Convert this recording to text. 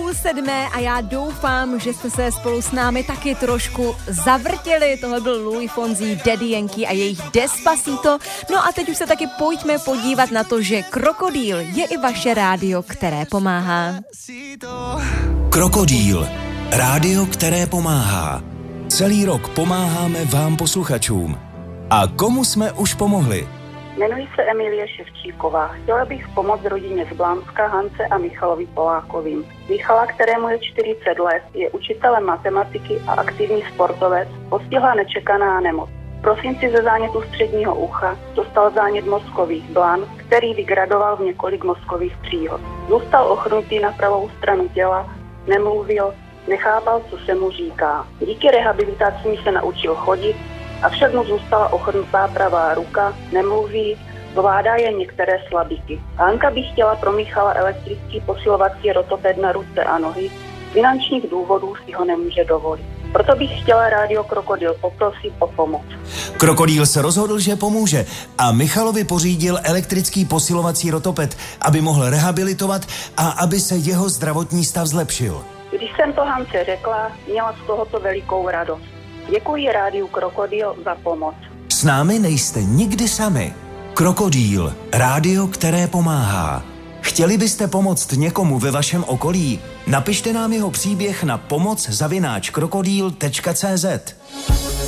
7:30 a já doufám, že jste se spolu s námi taky trošku zavrtěli. Tohle byl Luis Fonsi, Daddy Yankee a jejich Despacito. No a teď už se taky pojďme podívat na to, že Krokodýl je i vaše rádio, které pomáhá. Krokodýl. Rádio, které pomáhá. Celý rok pomáháme vám posluchačům. A komu jsme už pomohli? Jmenuji se Emilie Ševčíková. Chtěla bych pomoct rodině z Blanska, Hance a Michalovi Polákovým. Michala, kterému je 40 let, je učitelem matematiky a aktivní sportovec, postihla nečekaná nemoc. V prosinci ze zánětu středního ucha dostal zánět mozkových blan, který vygradoval v několik mozkových příhod. Zůstal ochrnutý na pravou stranu těla, nemluvil, nechápal, co se mu říká. Díky rehabilitacím se naučil chodit, avšak mu zůstala ochrnutá pravá ruka, nemluví, zvládá jen některé slabiky. Hanka by chtěla pro Michala elektrický posilovací rotoped na ruce a nohy, z finančních důvodů si ho nemůže dovolit. Proto bych chtěla rádio Krokodýl poprosit o pomoc. Krokodýl se rozhodl, že pomůže a Michalovi pořídil elektrický posilovací rotoped, aby mohl rehabilitovat a aby se jeho zdravotní stav zlepšil. Když jsem to Hance řekla, měla z tohoto velikou radost. Děkuji rádiu Krokodýl za pomoc. S námi nejste nikdy sami. Krokodýl, rádio, které pomáhá. Chtěli byste pomoct někomu ve vašem okolí? Napište nám jeho příběh na pomoc@krokodýl.cz.